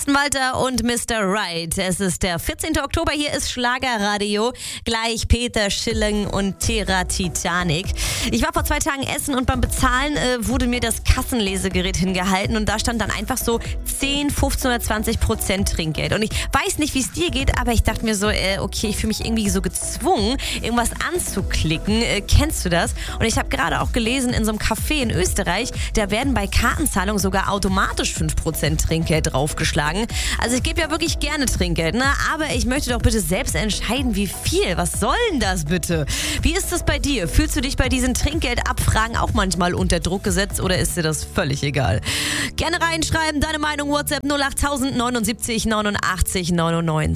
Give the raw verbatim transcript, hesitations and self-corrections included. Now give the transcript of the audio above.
Carsten Walter und Mister Right. Es ist der vierzehnten Oktober, hier ist Schlagerradio. Gleich Peter Schilling und Terra Titanic. Ich war vor zwei Tagen essen und beim Bezahlen äh, wurde mir das Kassenlesegerät hingehalten und da stand dann einfach so zehn, fünfzehn oder zwanzig Prozent Trinkgeld. Und ich weiß nicht, wie es dir geht, aber ich dachte mir so, äh, okay, ich fühle mich irgendwie so gezwungen, irgendwas anzuklicken. Äh, kennst du das? Und ich habe gerade auch gelesen, in so einem Café in Österreich, da werden bei Kartenzahlung sogar automatisch fünf Prozent Trinkgeld draufgeschlagen. Also ich gebe ja wirklich gerne Trinkgeld, ne? Aber ich möchte doch bitte selbst entscheiden, wie viel. Was soll denn das bitte? Wie ist das bei dir? Fühlst du dich bei diesen Trinkgeldabfragen auch manchmal unter Druck gesetzt oder ist dir das völlig egal? Gerne reinschreiben, deine Meinung, WhatsApp null acht null null neunundsiebzig neunundachtzig neunundneunzig.